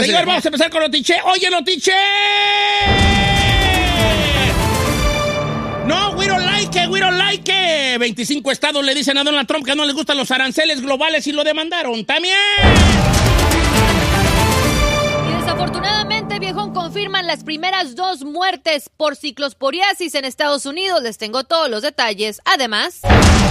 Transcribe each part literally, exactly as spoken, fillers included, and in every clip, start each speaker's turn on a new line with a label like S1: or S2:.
S1: señor, vamos a empezar con Notiche. Oye, Notiche. No, we don't like it, we don't like it. veinticinco estados le dicen a Donald Trump que no les gustan los aranceles globales y lo demandaron también.
S2: Y desafortunadamente, viejón, confirman las primeras dos muertes por ciclosporiasis en Estados Unidos. Les tengo todos los detalles. Además...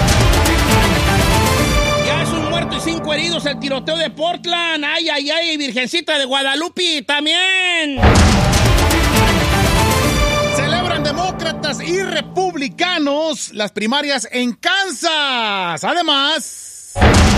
S1: Ya es un muerto y cinco heridos el tiroteo de Portland. Ay, ay, ay, Virgencita de Guadalupe también.
S3: Celebran demócratas y republicanos las primarias en Kansas. Además...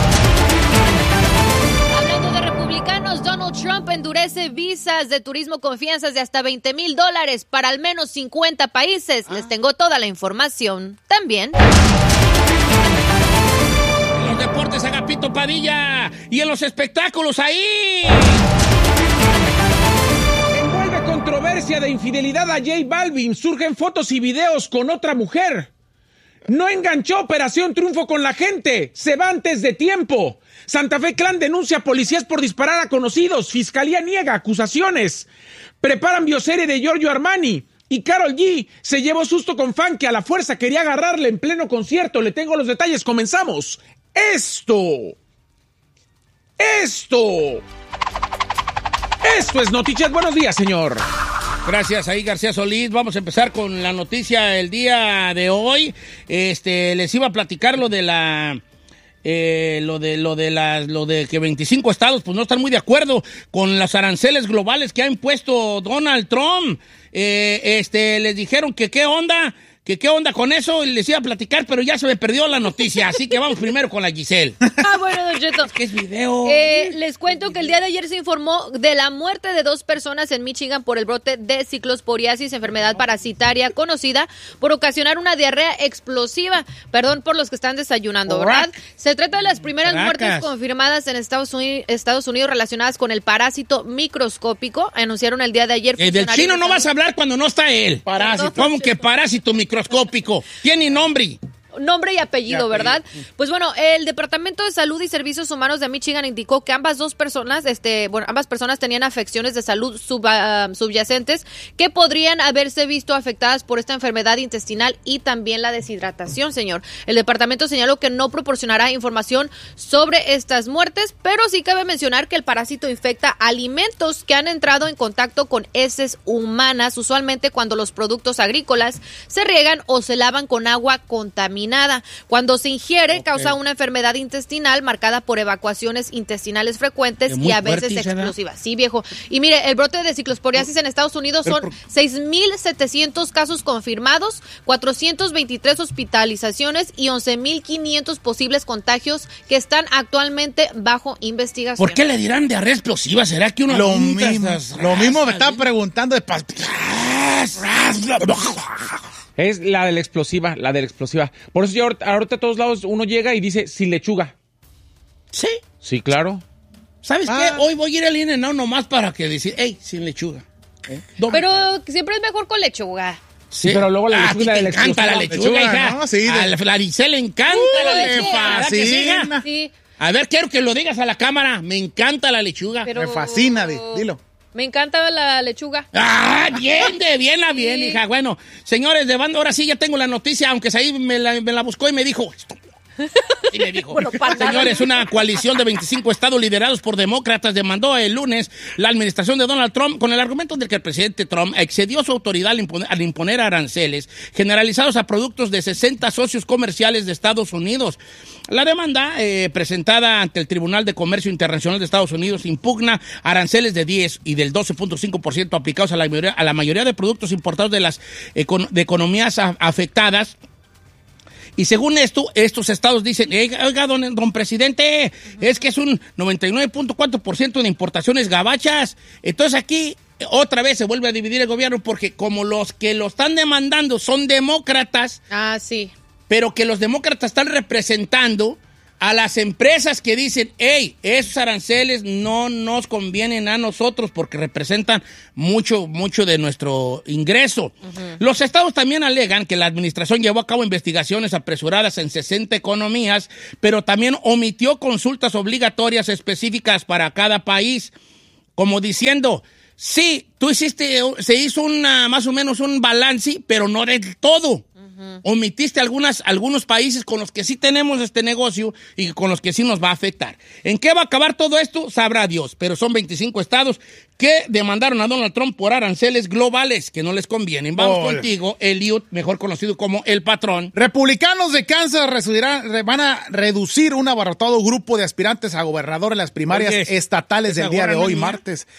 S2: Hablando de republicanos, Donald Trump endurece visas de turismo con fianzas de hasta veinte mil dólares para al menos cincuenta países. Ah. Les tengo toda la información. También...
S1: Deportes, Agapito Padilla. Y en los espectáculos, ahí.
S4: Envuelve controversia de infidelidad a J Balvin. Surgen fotos y videos con otra mujer. No enganchó Operación Triunfo con la gente. Se va antes de tiempo. Santa Fe Clan denuncia a policías por disparar a conocidos. Fiscalía niega acusaciones. Preparan bioserie de Giorgio Armani. Y Karol G se llevó susto con fan que a la fuerza quería agarrarle en pleno concierto. Le tengo los detalles. Comenzamos. Esto, esto, esto es Noticias. Buenos días, señor.
S1: Gracias, ahí García Solís. Vamos a empezar con la noticia del día de hoy. Este, les iba a platicar lo de la, eh, lo de, lo de las, lo de que veinticinco estados, pues no están muy de acuerdo con los aranceles globales que ha impuesto Donald Trump. Eh, este, les dijeron que qué onda. ¿Qué, ¿Qué onda con eso? Les iba a platicar, pero ya se me perdió la noticia, así que vamos primero con la Giselle.
S2: Ah, bueno, Don Cheto.
S1: Es que es video.
S2: Eh, les cuento que el día de ayer se informó de la muerte de dos personas en Michigan por el brote de ciclosporiasis, enfermedad parasitaria conocida por ocasionar una diarrea explosiva. Perdón por los que están desayunando, ¿verdad? Se trata de las primeras
S1: Caracas.
S2: muertes confirmadas en Estados Unidos, Estados Unidos relacionadas con el parásito microscópico. Anunciaron el día de ayer.
S1: Eh, del chino no vas a hablar cuando no está él. Parásito. ¿Cómo que parásito microscópico? Microscópico. Tiene nombre.
S2: Nombre y apellido, ¿verdad? Pues bueno, el Departamento de Salud y Servicios Humanos de Michigan indicó que ambas dos personas, este, bueno, ambas personas tenían afecciones de salud sub, uh, subyacentes que podrían haberse visto afectadas por esta enfermedad intestinal y también la deshidratación, señor. El departamento señaló que no proporcionará información sobre estas muertes, pero sí cabe mencionar que el parásito infecta alimentos que han entrado en contacto con heces humanas, usualmente cuando los productos agrícolas se riegan o se lavan con agua contaminada. Cuando se ingiere, okay, causa una enfermedad intestinal marcada por evacuaciones intestinales frecuentes y a veces explosivas. Sí, viejo. Y mire, el brote de ciclosporiasis en Estados Unidos son por... seis mil setecientos casos confirmados, cuatrocientas veintitrés hospitalizaciones y once mil quinientos posibles contagios que están actualmente bajo investigación.
S1: ¿Por qué le dirán diarrea explosiva? ¿Será que uno...
S3: Lo mismo, lo mismo me estaba preguntando de...
S4: Es la de la explosiva, la de la explosiva. Por eso yo ahorita, ahorita a todos lados uno llega y dice sin lechuga.
S1: ¿Sí?
S4: Sí, claro.
S1: ¿Sabes ah. qué? Hoy voy a ir al In-N-Out nomás para que decir, hey, sin lechuga. ¿Eh?
S2: Pero siempre es mejor con lechuga.
S4: Sí, pero luego la lechuga
S1: ah,
S4: de la
S1: explosiva. Me encanta la lechuga, lechuga hija. ¿No? Sí, de... A la Floricel le encanta uh, la lechuga.
S3: Sí, fascina.
S2: Sí.
S1: A ver, quiero que lo digas a la cámara. Me encanta la lechuga.
S3: Pero... Me fascina, dilo.
S2: Me encanta la lechuga.
S1: ¡Ah, bien, de bien, la bien, sí. hija! Bueno, señores de banda, ahora sí ya tengo la noticia, aunque ahí me la, me la buscó y me dijo... Sí me dijo. Bueno, señores, una coalición de veinticinco estados liderados por demócratas demandó el lunes la administración de Donald Trump con el argumento de que el presidente Trump excedió su autoridad al imponer, al imponer aranceles generalizados a productos de sesenta socios comerciales de Estados Unidos. La demanda, eh, presentada ante el Tribunal de Comercio Internacional de Estados Unidos, impugna aranceles de diez y del doce punto cinco por ciento aplicados a la mayoría, a la mayoría de productos importados de las econ- de economías a- afectadas. Y según esto, estos estados dicen, oiga, don, don presidente, uh-huh. es que es un noventa y nueve punto cuatro por ciento de importaciones gabachas. Entonces aquí otra vez se vuelve a dividir el gobierno porque como los que lo están demandando son demócratas,
S2: ah, sí,
S1: pero que los demócratas están representando a las empresas que dicen, hey, esos aranceles no nos convienen a nosotros porque representan mucho, mucho de nuestro ingreso. Uh-huh. Los estados también alegan que la administración llevó a cabo investigaciones apresuradas en sesenta economías, pero también omitió consultas obligatorias específicas para cada país. como diciendo, sí, tú hiciste, se hizo una, más o menos un balance, pero no del todo. Uh-huh. Omitiste algunas, algunos países con los que sí tenemos este negocio y con los que sí nos va a afectar. ¿En qué va a acabar todo esto? Sabrá Dios, pero son veinticinco estados que demandaron a Donald Trump por aranceles globales que no les convienen. Vamos oh. contigo, Eliud, mejor conocido como El Patrón.
S3: Republicanos de Kansas van a reducir un abarrotado grupo de aspirantes a gobernador en las primarias Oye, estatales del día de hoy, mía? martes.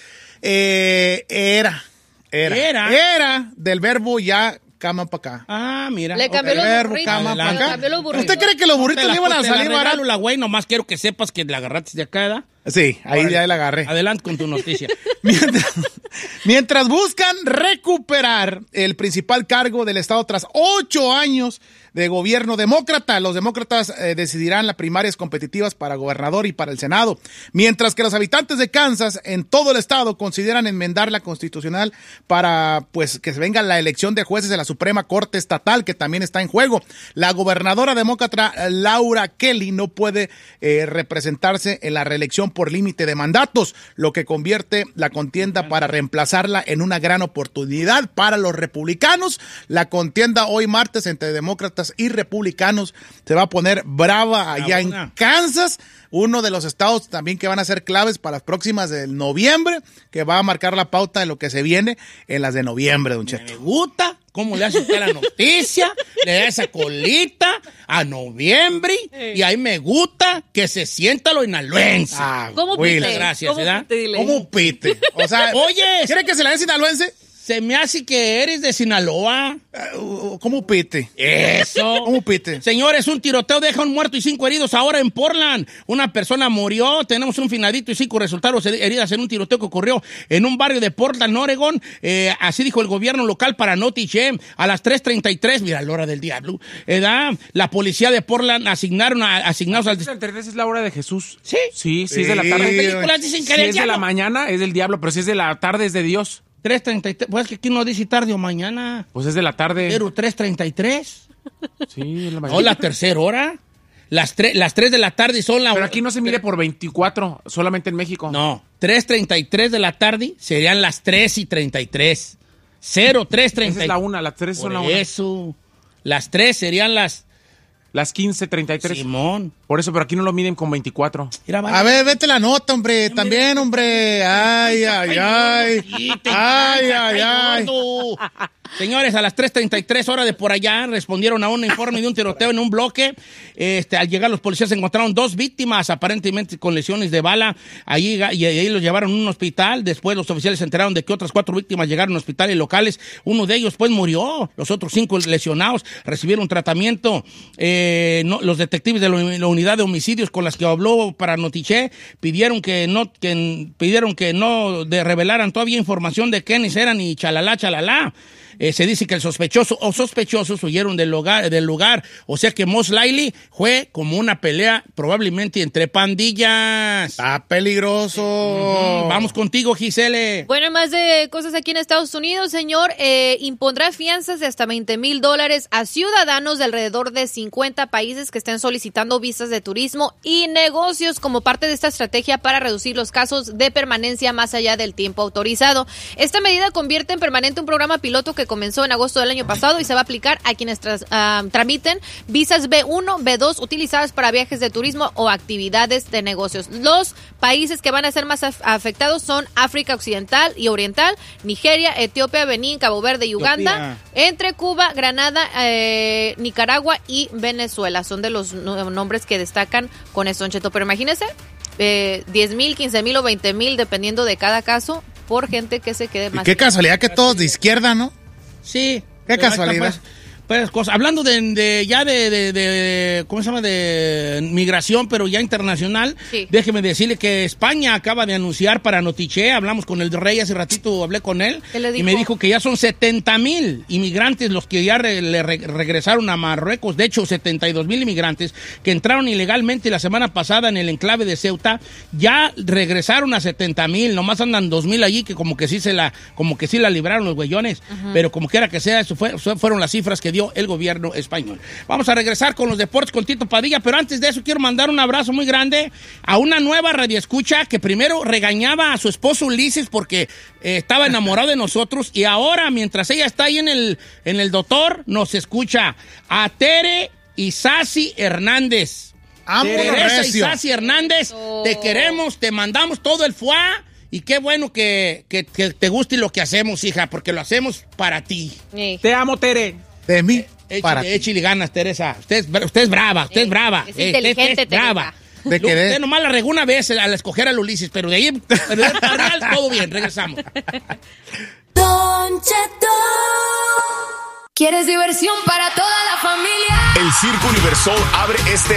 S3: Eh, era, era, era, era del verbo ya cama para acá.
S1: Ah, mira.
S2: Le cambió
S3: okay.
S2: los
S3: verbo,
S2: burritos.
S3: cama
S2: para acá.
S3: Los ¿Usted cree que los burritos le iban a salir baratos?
S1: La güey, nomás quiero que sepas que la agarraste de acá, ¿verdad?
S3: Sí, ahí Ahora, ya la agarré.
S1: Adelante con tu noticia.
S3: mientras, mientras buscan recuperar el principal cargo del estado tras ocho años de gobierno demócrata, los demócratas eh, decidirán las primarias competitivas para gobernador y para el Senado, mientras que los habitantes de Kansas en todo el estado consideran enmendar la constitucional para pues que se venga la elección de jueces de la Suprema Corte Estatal, que también está en juego. La gobernadora demócrata Laura Kelly no puede eh, representarse en la reelección por límite de mandatos, lo que convierte la contienda para reemplazarla en una gran oportunidad para los republicanos. La contienda hoy martes entre demócratas y republicanos se va a poner brava allá en Kansas, uno de los estados también que van a ser claves para las próximas de noviembre, que va a marcar la pauta de lo que se viene en las de noviembre, don Cheto.
S1: Me gusta cómo le hace usted la noticia, le da esa colita a noviembre, y ahí me gusta que se sienta lo inhaluense.
S2: Ah, ¿Cómo pite?
S1: Gracias,
S2: ¿Cómo
S1: ¿verdad?
S2: pite?
S3: ¿Cómo pite? O sea,
S1: oye,
S3: ¿quiere que se la dé sinaloense?
S1: Se me hace que eres de Sinaloa.
S3: Uh, ¿Cómo pite?
S1: Eso.
S3: ¿Cómo pite?
S1: Señores, un tiroteo deja un muerto y cinco heridos ahora en Portland. Una persona murió, tenemos un finadito y cinco resultados heridas en un tiroteo que ocurrió en un barrio de Portland, Oregon. Eh, así dijo el gobierno local para Notichem. A las tres treinta y tres, mira, la hora del diablo. Eh, la policía de Portland asignaron a, asignados al...
S5: tres treinta y tres es la hora de Jesús.
S1: ¿Sí?
S5: Sí, sí, sí es de la tarde.
S1: Las películas dicen que
S5: si
S1: es
S5: es de la mañana es del diablo, pero si es de la tarde es de Dios.
S1: tres treinta y tres, pues que aquí no dice tarde o mañana.
S5: Pues es de la tarde.
S1: Pero tres treinta y tres.
S5: Sí, es la mañana.
S1: No, la tercera hora. Las, tre las tres de la tarde son la...
S5: Pero aquí no se mide por veinticuatro, solamente en México.
S1: No, tres treinta y tres de la tarde serían las tres y treinta y tres. cero, tres treinta y tres.
S5: Esa es la una, las tres son la una.
S1: Por eso, las tres serían las...
S5: Las quince treinta y tres.
S1: Simón.
S5: Por eso, pero aquí no lo miden con veinticuatro.
S3: Mira, a ver, vete la nota, hombre. También, hombre. Ay, ay, ay. Ay, ay, ay.
S1: Señores, a las tres treinta y tres horas de por allá respondieron a un informe de un tiroteo en un bloque. Este, al llegar los policías encontraron dos víctimas, aparentemente con lesiones de bala. Allí, y ahí los llevaron a un hospital. Después los oficiales se enteraron de que otras cuatro víctimas llegaron a hospitales locales. Uno de ellos pues murió. Los otros cinco lesionados recibieron tratamiento. Eh, no, los detectives de la unidad de homicidios con las que habló para Notiche pidieron que no, que, pidieron que no de revelaran todavía información de quiénes eran y chalala, chalala. Eh, se dice que el sospechoso o sospechosos huyeron del lugar, del lugar. O sea que most likely fue como una pelea probablemente entre pandillas.
S3: Está peligroso.
S1: Uh-huh. Vamos contigo, Gisele.
S2: Bueno, más de cosas aquí en Estados Unidos, señor. Eh, impondrá fianzas de hasta veinte mil dólares a ciudadanos de alrededor de cincuenta países que estén solicitando visas de turismo y negocios como parte de esta estrategia para reducir los casos de permanencia más allá del tiempo autorizado. Esta medida convierte en permanente un programa piloto que comenzó en agosto del año pasado y se va a aplicar a quienes tras, uh, tramiten visas B uno, B dos utilizadas para viajes de turismo o actividades de negocios. Los países que van a ser más af afectados son África Occidental y Oriental, Nigeria, Etiopía, Benín, Cabo Verde y Uganda, Etiopía. Entre Cuba, Granada, eh, Nicaragua y Venezuela. Son de los nombres que destacan con esto, Don Cheto. Pero imagínense, eh, diez mil, quince mil o veinte mil, dependiendo de cada caso, por gente que se quede más.
S3: Y qué casualidad que todos de izquierda, ¿no?
S1: Sí.
S3: Qué casualidad.
S1: Pues, pues, cosas. Hablando de, de ya de, de, de, ¿cómo se llama? De migración, pero ya internacional. Sí. Déjeme decirle que España acaba de anunciar para Notiche, hablamos con el rey hace ratito, hablé con él.
S2: ¿Qué le dijo?
S1: Y me dijo que ya son setenta mil inmigrantes los que ya re, le re, regresaron a Marruecos. De hecho, setenta y dos mil inmigrantes que entraron ilegalmente la semana pasada en el enclave de Ceuta, ya regresaron a setenta mil. Nomás andan dos mil allí que como que sí se la, como que sí la libraron los güeyones. Uh-huh. Pero como quiera que sea, eso fue, fueron las cifras que dio dio el gobierno español. Vamos a regresar con los deportes con Tito Padilla, pero antes de eso quiero mandar un abrazo muy grande a una nueva radioescucha que primero regañaba a su esposo Ulises porque eh, estaba enamorado de nosotros y ahora, mientras ella está ahí en el, en el doctor, nos escucha a Tere Isasi Hernández. Teresa Isasi Hernández, te queremos, te mandamos todo el fuá. Y qué bueno que, que, que te guste lo que hacemos, hija, porque lo hacemos para ti.
S2: Sí.
S5: Te amo, Tere.
S3: De mí,
S1: Eh,
S3: para
S1: échale, échale ganas, Teresa. Usted es, usted es brava, usted es brava.
S2: Es
S1: Eh,
S2: inteligente,
S1: usted es brava.
S3: De que de-
S1: Usted nomás la regó una vez al escoger al Ulises, pero de ahí, pero de ahí para real, todo bien, regresamos.
S6: Don Cheto. ¿Quieres diversión para toda la familia?
S7: El Circo Universal abre este